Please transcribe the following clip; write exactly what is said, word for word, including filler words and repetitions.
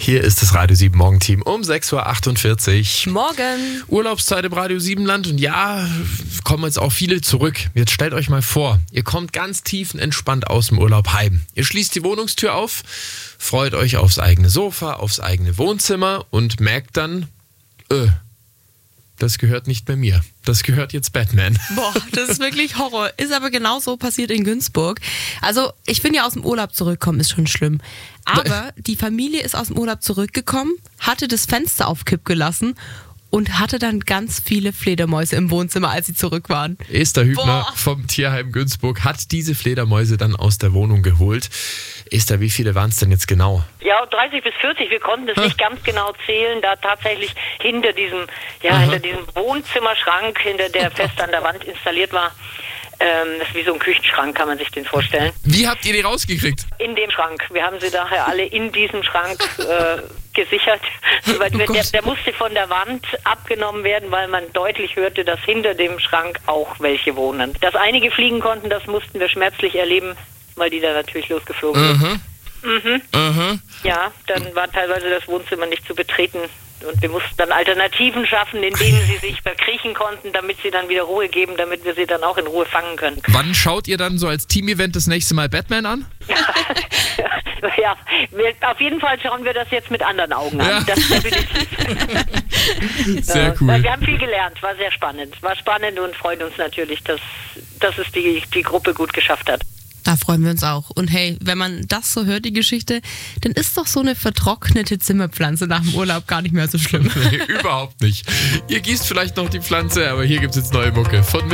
Hier ist das Radio sieben Morgenteam um sechs Uhr achtundvierzig. Morgen. Urlaubszeit im Radio sieben Land und ja, kommen jetzt auch viele zurück. Jetzt stellt euch mal vor, ihr kommt ganz tiefenentspannt aus dem Urlaub heim. Ihr schließt die Wohnungstür auf, freut euch aufs eigene Sofa, aufs eigene Wohnzimmer und merkt dann, äh, das gehört nicht mehr mir. Das gehört jetzt Batman. Boah, das ist wirklich Horror. Ist aber genauso passiert in Günzburg. Also ich finde ja, aus dem Urlaub zurückkommen ist schon schlimm. Aber die Familie ist aus dem Urlaub zurückgekommen, hatte das Fenster auf Kipp gelassen und hatte dann ganz viele Fledermäuse im Wohnzimmer, als sie zurück waren. Esther Hübner Boah. vom Tierheim Günzburg hat diese Fledermäuse dann aus der Wohnung geholt. Esther, wie viele waren es denn jetzt genau? Ja, dreißig bis vierzig, wir konnten das nicht ganz genau zählen, da tatsächlich hinter diesem, ja, Aha. hinter diesem Wohnzimmerschrank, hinter der fest an der Wand installiert war, ähm, das ist wie so ein Küchenschrank, kann man sich den vorstellen. Wie habt ihr die rausgekriegt? In dem Schrank. Wir haben sie daher alle in diesem Schrank äh, gesichert. Weil Oh der, Gott. der musste von der Wand abgenommen werden, weil man deutlich hörte, dass hinter dem Schrank auch welche wohnen. Dass einige fliegen konnten, das mussten wir schmerzlich erleben, weil die da natürlich losgeflogen sind. Mhm. Mhm. Mhm. Ja, dann war teilweise das Wohnzimmer nicht zu betreten und wir mussten dann Alternativen schaffen, in denen sie sich verkriechen konnten, damit sie dann wieder Ruhe geben, damit wir sie dann auch in Ruhe fangen können. Wann schaut ihr dann so als Team-Event das nächste Mal Batman an? Ja, wir, auf jeden Fall schauen wir das jetzt mit anderen Augen an. Ja. Das definitiv. Sehr Ja, cool. weil wir haben viel gelernt, war sehr spannend. War spannend und freut uns natürlich, dass, dass es die, die Gruppe gut geschafft hat. Da freuen wir uns auch. Und hey, wenn man das so hört, die Geschichte, dann ist doch so eine vertrocknete Zimmerpflanze nach dem Urlaub gar nicht mehr so schlimm. Nee, überhaupt nicht. Ihr gießt vielleicht noch die Pflanze, aber hier gibt es jetzt neue Mucke von